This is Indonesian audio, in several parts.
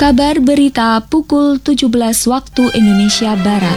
Kabar berita pukul 17 waktu Indonesia Barat.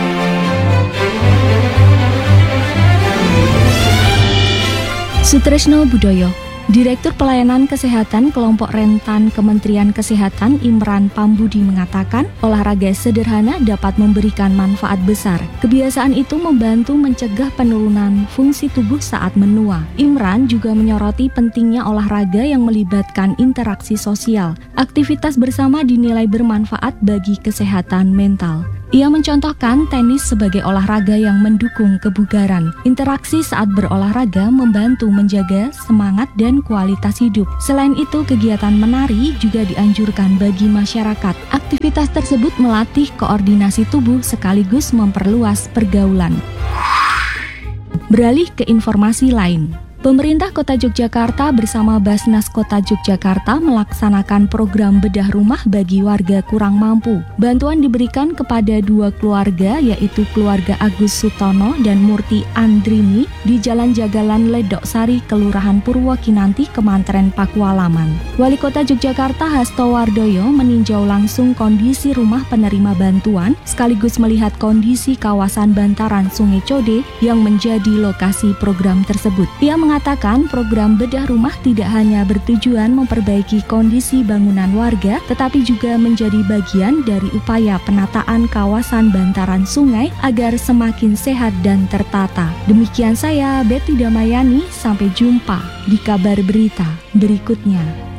Sutresno Budoyo, Direktur Pelayanan Kesehatan Kelompok Rentan Kementerian Kesehatan Imran Pambudi mengatakan, olahraga sederhana dapat memberikan manfaat besar. Kebiasaan itu membantu mencegah penurunan fungsi tubuh saat menua. Imran juga menyoroti pentingnya olahraga yang melibatkan interaksi sosial. Aktivitas bersama dinilai bermanfaat bagi kesehatan mental. Ia mencontohkan tenis sebagai olahraga yang mendukung kebugaran. Interaksi saat berolahraga membantu menjaga semangat dan kualitas hidup. Selain itu, kegiatan menari juga dianjurkan bagi masyarakat. Aktivitas tersebut melatih koordinasi tubuh sekaligus memperluas pergaulan. Beralih ke informasi lain. Pemerintah Kota Yogyakarta bersama Basnas Kota Yogyakarta melaksanakan program bedah rumah bagi warga kurang mampu. Bantuan diberikan kepada 2 keluarga, yaitu keluarga Agus Sutono dan Murti Andrini di Jalan Jagalan Ledok Sari, Kelurahan Purwokinanti, Kemantren Pakualaman. Wali Kota Yogyakarta Hasto Wardoyo meninjau langsung kondisi rumah penerima bantuan sekaligus melihat kondisi kawasan bantaran Sungai Code yang menjadi lokasi program tersebut. Ia mengatakan program bedah rumah tidak hanya bertujuan memperbaiki kondisi bangunan warga, tetapi juga menjadi bagian dari upaya penataan kawasan bantaran sungai agar semakin sehat dan tertata. Demikian saya, Betty Damayani, sampai jumpa di kabar berita berikutnya.